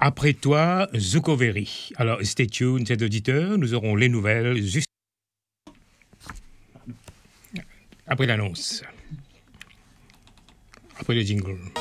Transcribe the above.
Après toi, Zucoveri. Alors, stay tuned, cet auditeur, nous aurons les nouvelles juste après l'annonce, après le jingle.